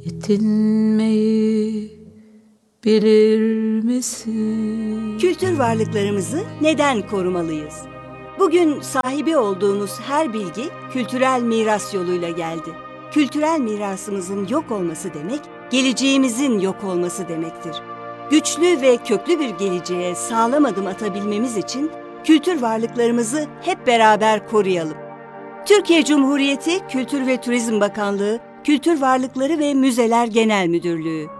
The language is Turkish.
yetinmeyi bilir misin? Kültür varlıklarımızı neden korumalıyız? Bugün sahibi olduğumuz her bilgi kültürel miras yoluyla geldi. Kültürel mirasımızın yok olması demek, geleceğimizin yok olması demektir. Güçlü ve köklü bir geleceğe sağlam adım atabilmemiz için kültür varlıklarımızı hep beraber koruyalım. Türkiye Cumhuriyeti Kültür ve Turizm Bakanlığı, Kültür Varlıkları ve Müzeler Genel Müdürlüğü